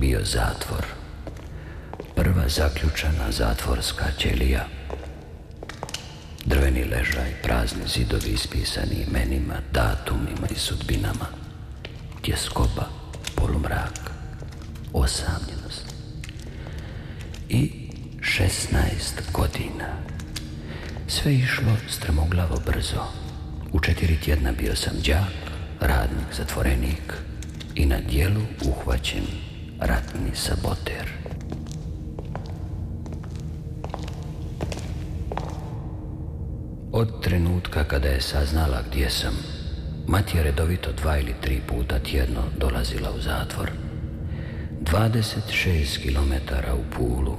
bio zatvor. Prva zaključana zatvorska ćelija. Drveni ležaj, prazni zidovi ispisani imenima, datumima i sudbinama. Tjeskoba, polumrak, osamljenost. I 16 godina. Sve išlo strmoglavo brzo. U 4 tjedna bio sam đak, radnik, zatvorenik i na djelu uhvaćen ratni saboter. Od trenutka kada je saznala gdje sam, mati je redovito 2 ili 3 puta tjedno dolazila u zatvor. 26 kilometara u Pulu,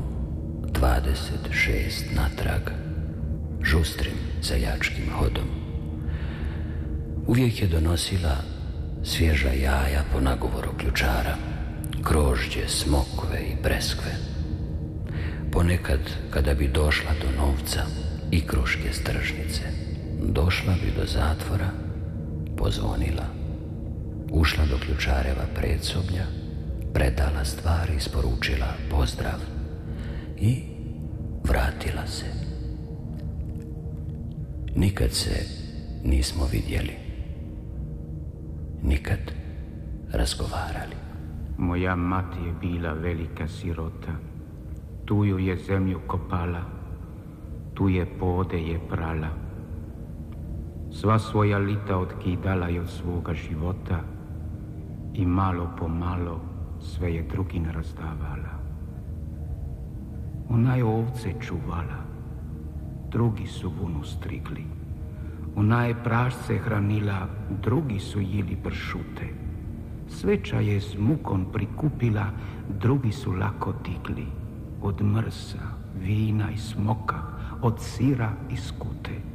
26 natrag, žustrim seljačkim hodom. Uvijek je donosila svježa jaja po nagovoru ključara, grožđe, smokve i breskve. Ponekad, kada bi došla do novca i kruške s tržnice, došla bi do zatvora, pozvonila, ušla do ključareva predsoblja, predala stvari, isporučila pozdrav i vratila se. Nikad se nismo vidjeli, nikad razgovarali. Moja mati je bila velika sirota, tu ju je zemlju kopala, tu je pode je prala. Sva svoja lita otkidala je od svoga života i malo po malo sve je drugim razdavala. Ona je ovce čuvala, drugi su vunu strigli. Ona je prašce hranila, drugi su jili pršute. Sveća je s mukom prikupila, drugi su lako digli. Od mrsa, vina i smoka, od sira i skuta.